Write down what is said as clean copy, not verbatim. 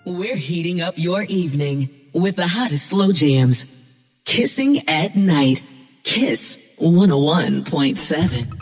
We're heating up your evening with the hottest slow jams. Kissing at Night. Kiss 101.7.